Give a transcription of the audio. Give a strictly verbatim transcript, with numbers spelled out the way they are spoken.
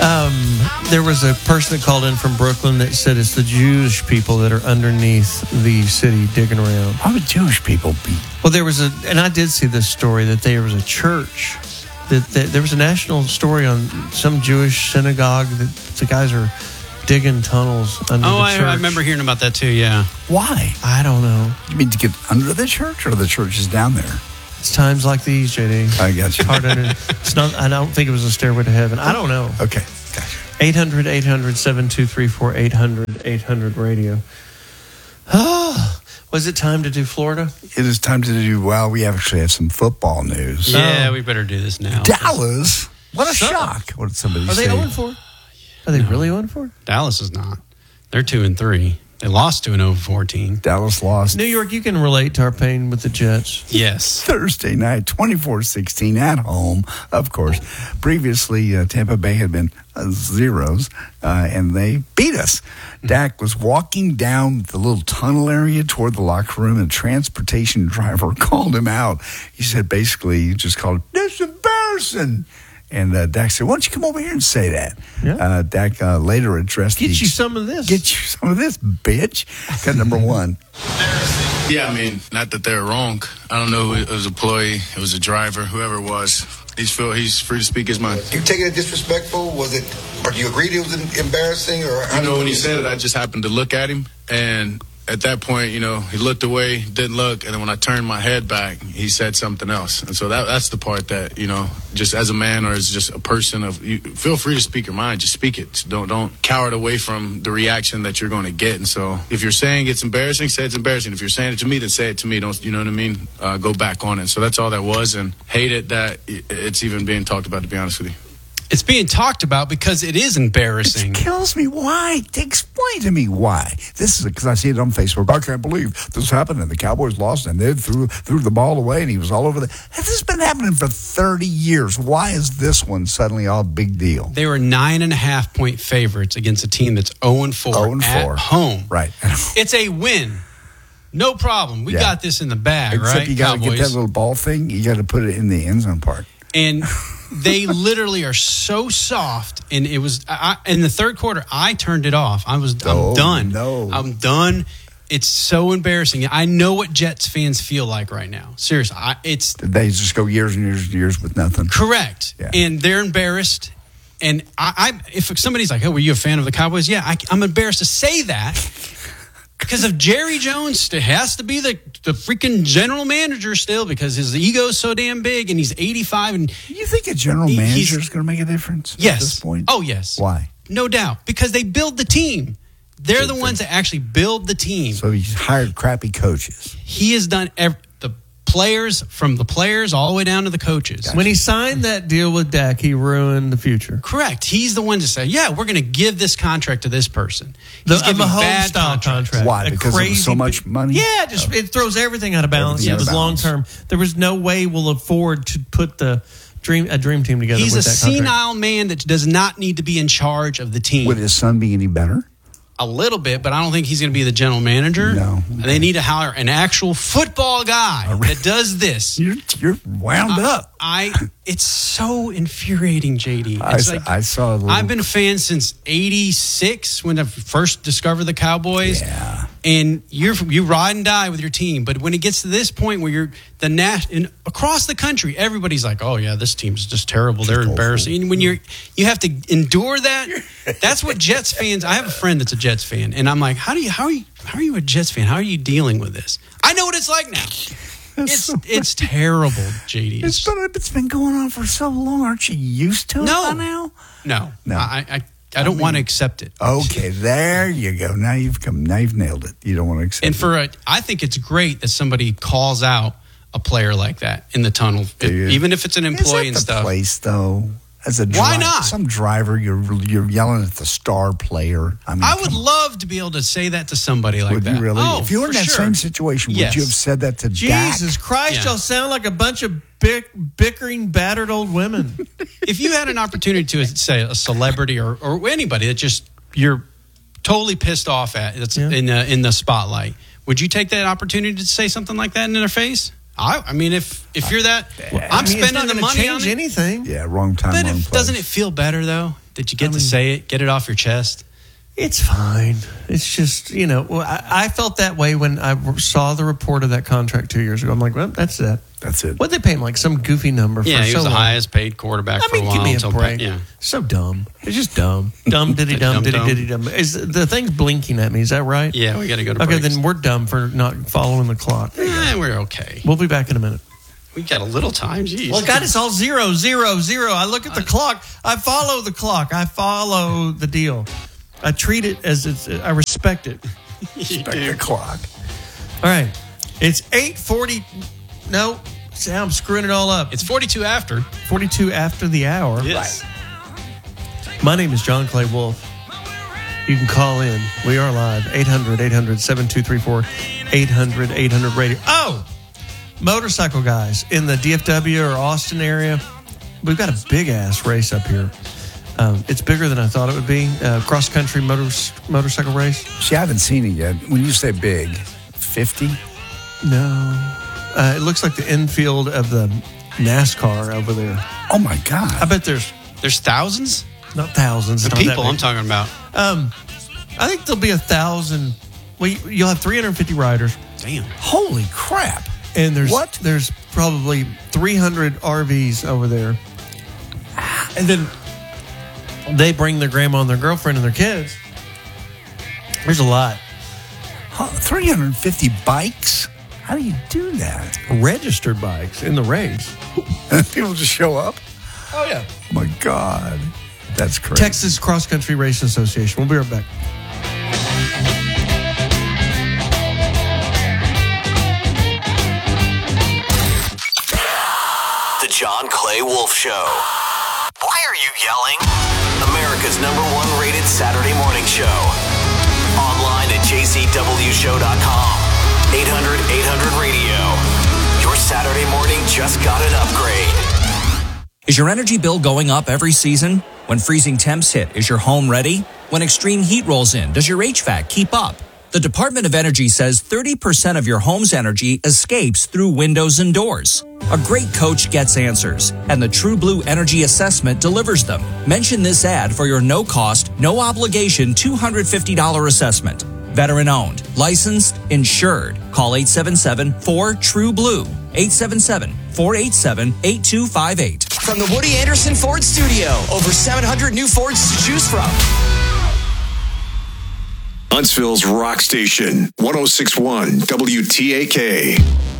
Um, there was a person that called in from Brooklyn that said it's the Jewish people that are underneath the city digging around. Why would Jewish people be? Well, there was a, and I did see this story that there was a church that, that there was a national story on some Jewish synagogue that the guys are digging tunnels under oh, the I, church. I remember hearing about that too. Yeah. Why? I don't know. You mean to get under the church, or the church is down there? It's times like these, J D. I got you. Hard under, it's not. I don't think it was a stairway to heaven. I don't know. Okay, gotcha. eight hundred, eight hundred, seven two three four, eight hundred, eight hundred radio. Oh, was it time to do Florida? It is time to do, well, we actually have some football news. Yeah, we better do this now. Dallas, what a So- shock. What did somebody Are say? they oh and four? Are they No. really oh and four? Dallas is not. They're two and three. They lost to an oh fourteen. Dallas lost New York, you can relate to our pain with the Jets. Yes. Thursday night, twenty-four sixteen at home, of course. Previously, uh, Tampa Bay had been uh, zeros, uh, and they beat us. Dak was walking down the little tunnel area toward the locker room, and a transportation driver called him out. He said, basically, he just called, "That's embarrassing." And uh, Dak said, "Why don't you come over here and say that?" Yeah. Uh, Dak uh, later addressed Get the, you some of this. Get you some of this, bitch. Cut number one. Yeah, I mean, not that they're wrong. I don't know who it was, an employee, it was a driver, whoever it was. He's feel he's free to speak his mind. You taking it disrespectful? Was it, or do you agree it was embarrassing? Or I know when he said it, I just happened to look at him, and at that point, you know, he looked away, didn't look, and then when I turned my head back, he said something else. And so that that's the part that, you know, just as a man or as just a person, of you feel free to speak your mind, just speak it. Don't don't cower it away from the reaction that you're going to get. And so if you're saying it's embarrassing, say it's embarrassing. If you're saying it to me, then say it to me. Don't, you know what I mean? Uh, go back on it. So that's all that was, and hate it that it's even being talked about, to be honest with you. It's being talked about because it is embarrassing. It kills me. Why? Explain to me why. This is because I see it on Facebook. I can't believe this happened, and the Cowboys lost, and they threw threw the ball away, and he was all over the. This has been happening for thirty years. Why is this one suddenly all big deal? They were nine and a half point favorites against a team that's oh and four oh and four at home. Right. It's a win. No problem. We Yeah. got this in the bag, Except right? you got to get Cowboys. that little ball thing. You got to put it in the end zone part. And they literally are so soft. And it was I, in the third quarter, I turned it off. I was I'm Oh, done. no. I'm done. It's so embarrassing. I know what Jets fans feel like right now. Seriously, I, it's They just go years and years and years with nothing. correct. Yeah. And they're embarrassed. And I, I, if somebody's like, "Oh, were you a fan of the Cowboys?" Yeah, I, I'm embarrassed to say that. Because if Jerry Jones has to be the, the freaking general manager still, because his ego is so damn big, and he's eighty-five, and You think a general He- manager he's- is going to make a difference yes, at this point? oh yes, Why? no doubt, because they build the team. They're the They- ones that actually build the team. So he's hired crappy coaches. He has done ev- the players, from the players all the way down to the coaches. When he signed that deal with Dak, he ruined the future. Correct. He's the one to say, "Yeah, we're going to give this contract to this person." The, He's a giving Mahomes bad style contracts. contract. Why? A Because it was crazy so much big- money? Yeah, just it throws everything out of balance. Everything It out was of long balance. term. There was no way we'll afford to put the dream a dream team together. He's a with that contract. senile man that does not need to be in charge of the team. Would his son be any better? A little bit, but I don't think he's going to be the general manager. No. They need to hire an actual football guy that does this. You're you're wound up. I it's so infuriating, J D. I It's s- like, I saw a little- I've been a fan since eighty-six when I first discovered the Cowboys. Yeah. And you're you ride and die with your team, but when it gets to this point where you're the nat in, across the country, everybody's like, "Oh yeah, this team's just terrible. They're embarrassing." And when you're you have to endure that, that's what Jets fans. I have a friend that's a Jets fan, and I'm like, "How do you how are you how are you a Jets fan? How are you dealing with this?" I know what it's like now. It's it's terrible, J D. It's been, it's been going on for so long. Aren't you used to it No. by now? no, No. I I, I don't want to accept it. Okay, there you go. Now you've come. Now you've nailed it. You don't want to accept And it. for a, I think it's great that somebody calls out a player like that in the tunnel, Do you? even if it's an employee Is that and the stuff. place though? As a Why dri- not? Some driver, you're you're yelling at the star player. I mean, I would come on. love to be able to say that to somebody like Would that. you really? Oh, if you were in for that sure. same situation, Yes. would you have said that to Dak? Jesus Christ, Yeah. y'all sound like a bunch of bick, bickering, battered old women. If you had an opportunity to say a celebrity or, or anybody that just you're totally pissed off at that's Yeah. in the, in the spotlight, would you take that opportunity to say something like that in their face? I, I mean, if if you're that, Well, I'm I mean, it's spending not the gonna money change on it. anything. Yeah, wrong time, But wrong if, place. doesn't it feel better though that you get I to mean- say it, get it off your chest? It's fine. It's just, you know, well, I, I felt that way when I saw the report of that contract two years ago. I'm like, well, that's it. That's it. What'd they pay him? Like some goofy number Yeah, for he so was the long. highest paid quarterback I for a mean, while. give me a until- break. Yeah. So dumb. It's just dumb. Dumb, diddy, dumb, Dumb, diddy, dumb. diddy, dumb. Is the thing's blinking at me? Is that right? Yeah, we got to go to Okay, breaks. then we're dumb for not following the clock. Eh, we're okay. We'll be back in a minute. We got a little time. Jeez. Well, God, it's all zero, zero, zero. I look at the clock. I follow the clock. I follow the deal. I treat it as it's. I respect it. Respect the clock. All right, it's eight forty. No, see, I'm screwing it all up. It's forty-two after. forty-two after the hour. Yes. My name is John Clay Wolf. You can call in. We are live. eight hundred, eight hundred, seven two three four. eight hundred, eight hundred radio. Oh, motorcycle guys in the D F W or Austin area. We've got a big ass race up here. Um, it's bigger than I thought it would be. Uh, cross country motor, motorcycle race. See, I haven't seen it yet. When you say big, fifty? No. Uh, it looks like the infield of the NASCAR over there. Oh, my God. I bet there's There's thousands not thousands. of not that people I'm big. talking about. Um, I think there'll be a thousand. Well, you- you'll have three hundred fifty riders, Damn. Holy crap. and there's What? There's probably three hundred R Vs over there, and then they bring their grandma and their girlfriend and their kids. There's a lot. Huh, three hundred fifty bikes? How do you do that? Registered bikes in the race. People just show up? Oh yeah. Oh, my God. That's crazy. Texas Cross Country Racing Association. We'll be right back. The John Clay Wolf Show. Why are you yelling? America's number one rated Saturday morning show. Online at j c w show dot com. eight hundred, eight hundred radio. Your Saturday morning just got an upgrade. Is your energy bill going up every season? When freezing temps hit, is your home ready? When extreme heat rolls in, does your H V A C keep up? The Department of Energy says thirty percent of your home's energy escapes through windows and doors. A great coach gets answers, and the True Blue Energy Assessment delivers them. Mention this ad for your no-cost, no-obligation two hundred fifty dollars assessment. Veteran-owned, licensed, insured. Call eight seven seven, four, true blue. eight seven seven, four eight seven, eight two five eight. From the Woody Anderson Ford Studio, over seven hundred new Fords to choose from. Huntsville's Rock Station, one oh six point one W T A K.